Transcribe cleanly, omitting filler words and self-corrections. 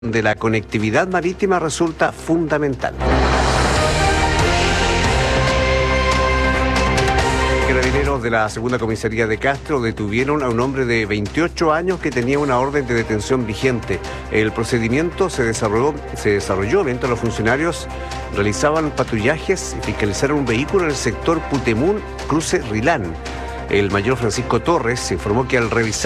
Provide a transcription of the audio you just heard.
donde la conectividad marítima resulta fundamental. Carabineros de la segunda comisaría de Castro detuvieron a un hombre de 28 años que tenía una orden de detención vigente. El procedimiento se desarrolló mientras los funcionarios realizaban patrullajes y fiscalizaron un vehículo en el sector Putemún, cruce Rilán. El mayor Francisco Torres informó que al revisar